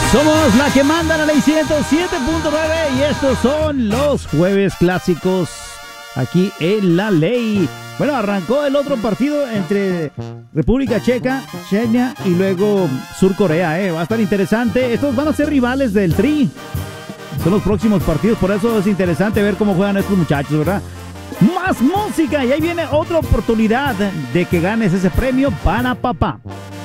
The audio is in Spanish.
Somos la que manda la ley 107.9 y estos son los jueves clásicos aquí en la ley. Bueno, arrancó el otro partido entre República Checa, Chechnya y luego Sur Corea. Va a estar interesante. Estos van a ser rivales del Tri. Son los próximos partidos, por eso es interesante ver cómo juegan estos muchachos, ¿verdad? Más música y ahí viene otra oportunidad de que ganes ese premio para papá.